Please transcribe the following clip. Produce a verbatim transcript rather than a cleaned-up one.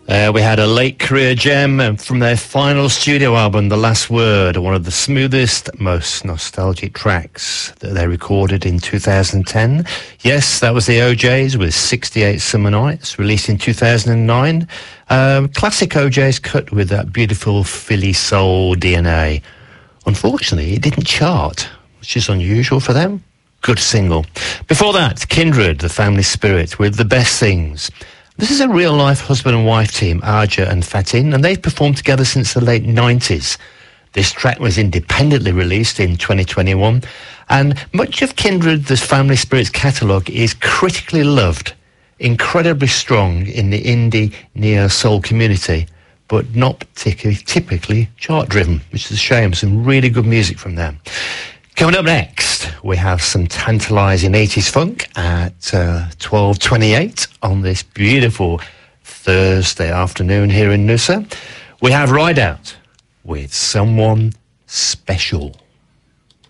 Uh, we had a late career gem from their final studio album, The Last Word, one of the smoothest, most nostalgic tracks that they recorded in two thousand ten. Yes, that was the O Js with sixty-eight Summer Nights, released in two thousand nine. Um, classic O Js cut with that beautiful Philly soul D N A. Unfortunately, it didn't chart, which is unusual for them. Good single. Before that, Kindred, The Family Spirit, with The Best Things. This is a real-life husband and wife team, Arja and Fatin, and they've performed together since the late nineties. This track was independently released in twenty twenty-one, and much of Kindred, The Family Spirit's catalogue is critically loved, incredibly strong in the indie neo-soul community, but not particularly typically chart-driven, which is a shame. Some really good music from them. Coming up next, we have some tantalising eighties funk at uh, twelve twenty-eight on this beautiful Thursday afternoon here in Noosa. We have Ride Out with Someone Special.